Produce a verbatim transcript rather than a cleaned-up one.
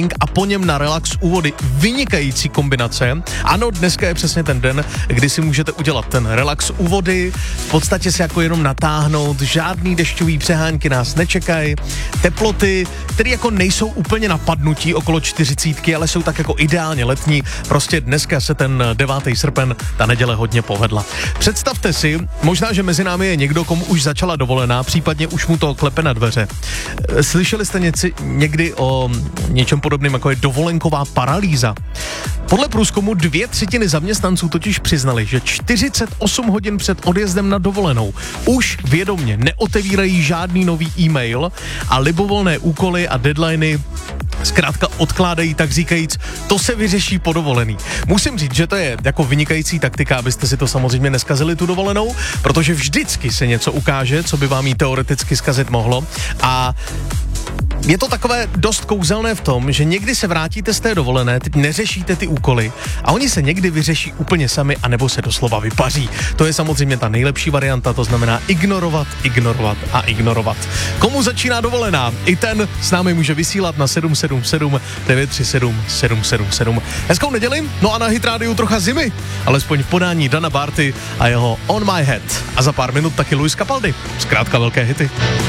a po něm na relax u vody. Vynikající kombinace. Ano, dneska je přesně ten den, kdy si můžete udělat ten relax u vody, v podstatě se jako jenom natáhnout, žádný dešťový přehánky nás nečekají, teploty, které jako nejsou úplně na padnutí okolo čtyřicítky, ale jsou tak jako ideálně letní. Prostě dneska se ten devátý srpen, ta neděle hodně povedla. Představte si, možná, že mezi námi je někdo, komu už začala dovolená, případně už mu to klepe na dveře. Slyšeli jste něci, někdy o něčem podobným, jako je dovolenková paralýza? Podle průzkumu dvě třetiny zaměstnanců totiž přiznali, že čtyřicet osm hodin před odjezdem na dovolenou už vědomě neotevírají žádný nový e-mail a libovolné úkoly a deadliny zkrátka odkládají, tak říkajíc, to se vyřeší po dovolený. Musím říct, že to je jako vynikající taktika, abyste si to samozřejmě neskazili tu dovolenou, protože vždycky se něco ukáže, co by vám jí teoreticky zkazit mohlo a je to takové dost kouzelné v tom, že někdy se vrátíte z té dovolené, teď neřešíte ty úkoly a oni se někdy vyřeší úplně sami anebo se doslova vypaří. To je samozřejmě ta nejlepší varianta, to znamená ignorovat, ignorovat a ignorovat. Komu začíná dovolená? I ten s námi může vysílat na sedm sedm sedm devět tři sedm sedm sedm sedm. Hezkou neděli, no a na Hit rádiu trocha zimy, alespoň v podání Dana Barty a jeho On My Head. A za pár minut taky Luis Capaldi. Zkrátka velké hity.